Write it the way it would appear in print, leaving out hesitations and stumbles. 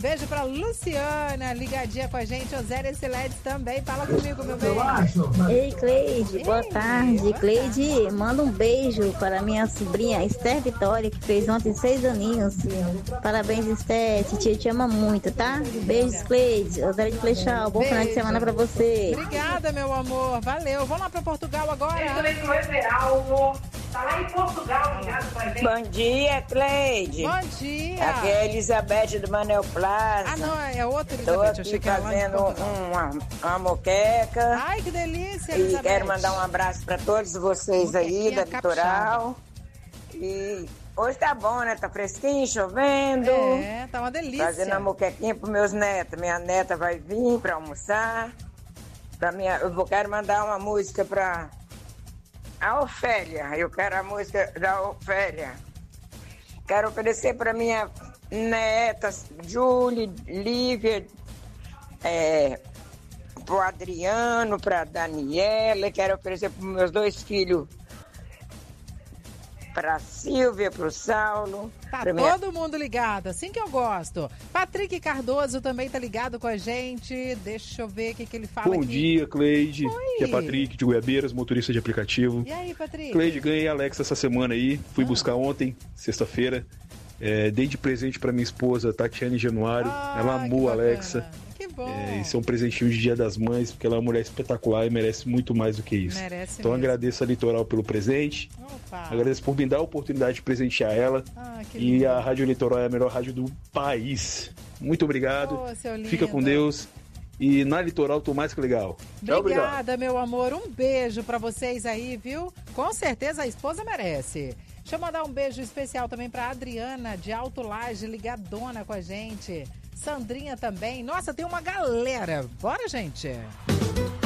Beijo pra Luciana, ligadinha com a gente. Osélia Siledes também. Fala comigo, meu beijo. Ei, Cleide, boa tarde. Cleide, manda um beijo para minha sobrinha Esther Vitória, que fez ontem 6 aninhos. Parabéns, Esther. Titia te ama muito, tá? Beijos, Cleide. Osélia de Flechal. Bom final de semana pra você. Obrigada, meu amor. Valeu. Vamos lá pra Portugal agora. Tá lá em Portugal, ligado pra gente. Bom dia, Cleide. Bom dia. Aqui é a Elizabeth do Manel Plaza. Ah, não, é outra Estou Elizabeth. aqui Eu achei que era lá em fazendo Portugal. uma moqueca. Ai, que delícia, E Elizabeth. quero mandar um abraço para todos vocês aí da Moquequinha Litoral. E hoje tá bom, né? Tá fresquinho, chovendo. É, tá uma delícia. Fazendo a moquequinha pros meus netos. Minha neta vai vir para almoçar. Eu quero mandar uma música para a Ofélia. Eu quero a música da Ofélia. Quero oferecer para minha neta, Júlia, Lívia, pro Adriano, pra Daniela. Quero oferecer para meus 2 filhos, pra Silvia, pro Saulo. Tá todo mundo ligado, assim que eu gosto. Patrick Cardoso também tá ligado com a gente. Deixa eu ver o que ele fala Bom aqui. dia, Cleide. Oi. Que é Patrick de Goiabeiras, motorista de aplicativo. E aí, Patrick? Cleide, ganhei a Alexa essa semana aí. Fui buscar ontem, sexta-feira. Dei de presente pra minha esposa, Tatiane Januário. Ela amou a Alexa. Que bom. Isso é um presentinho de Dia das Mães, porque ela é uma mulher espetacular e merece muito mais do que isso. Merece então mesmo. Agradeço a Litoral pelo presente. Opa. Agradeço por me dar a oportunidade de presentear ela. Que E lindo. a Rádio Litoral é a melhor rádio do país. Muito obrigado. Ô, seu lindo. Fica com Deus. E na Litoral tô mais que legal. Tchau, obrigado. Obrigada, meu amor. Um beijo pra vocês aí, viu? Com certeza a esposa merece. Deixa eu mandar um beijo especial também pra Adriana, de Alto Laje, ligadona com a gente. Sandrinha também. Nossa, tem uma galera. Bora, gente.